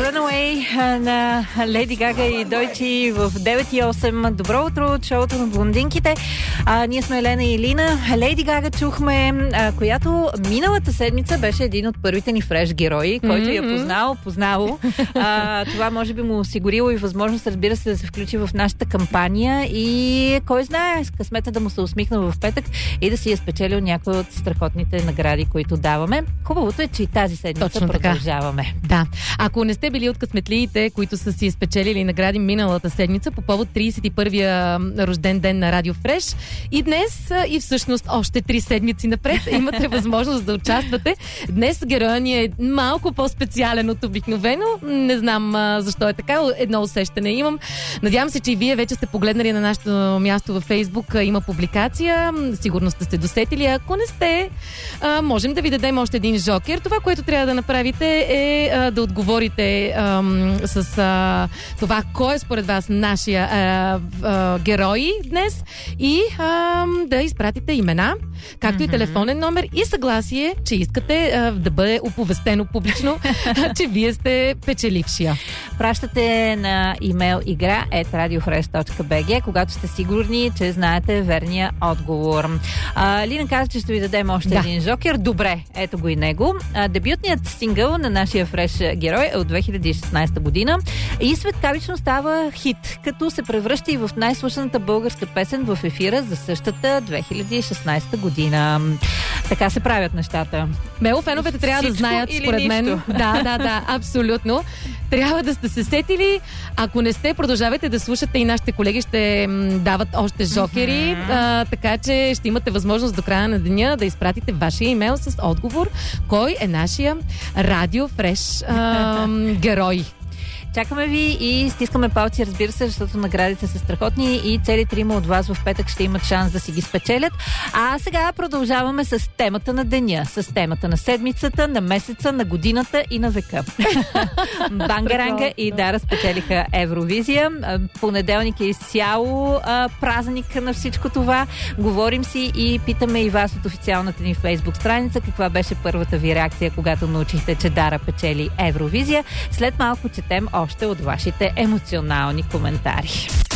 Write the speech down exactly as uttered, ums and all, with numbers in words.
Runaway на Леди Гага и Дойчи в девет и осем. Добро утро от шоуто на блондинките. А, ние сме Елена и Лина. Леди Гага чухме, а, която миналата седмица беше един от първите ни фреш герои, който mm-hmm. я познал, познало. А, това може би му осигурило и възможност, разбира се, да се включи в нашата кампания и кой знае, с късмета да му се усмихна в петък и да си е спечелил някои от страхотните награди, които даваме. Хубавото е, че и тази седмица Точно продължаваме. Така. Да. Ако не сте били от късметлиите, които са си спечелили награди миналата седмица по повод тридесет и първия рожден ден на Радио Фреш, и днес, и всъщност още три седмици напред имате възможност да участвате. Днес героя ни е малко по-специален от обикновено. Не знам а, защо е така. Едно усещане имам. Надявам се, че и вие вече сте погледнали на нашето място във Фейсбук. Има публикация. Сигурно сте се досетили. Ако не сте, а, можем да ви дадем още един жокер. Това, което трябва да направите е а, да отговорите а, с а, това, кой е според вас нашия а, а, герой днес и а, да изпратите имена, както mm-hmm. и телефонен номер и съгласие, че искате а, да бъде оповестено публично, че вие сте печелившия. Пращате на имейл игра ет радиофреш точка би джи, когато сте сигурни, че знаете верния отговор. А, Лина каза, че ще ви дадем още да. един жокер. Добре, ето го и него. А, дебютният сингъл на нашия фреш герой е от две хиляди и шестнадесета година и светкавично става хит, като се превръща и в най-слушаната българска песен в ефира за същата две хиляди и шестнадесета година. Така се правят нещата. Мело феновете трябва Всичко да знаят, според нищо. мен. Да, да, да, абсолютно. Трябва да сте се сетили. Ако не сте, продължавайте да слушате и нашите колеги ще м, дават още жокери, mm-hmm. а, така че ще имате възможност до края на деня да изпратите вашия имейл с отговор кой е нашия Радио Фреш а, герой. Чакаме ви и стискаме палци, разбира се, защото наградите са страхотни и цели трима от вас в петък ще имат шанс да си ги спечелят. А сега продължаваме с темата на деня, с темата на седмицата, на месеца, на годината и на века. Бангаранга и Дара спечелиха Евровизия. Понеделник е изцяло а, празник на всичко това. Говорим си и питаме и вас от официалната ни фейсбук страница каква беше първата ви реакция, когато научихте, че Дара печели Евровизия. След малко четем още от вашите емоционални коментари.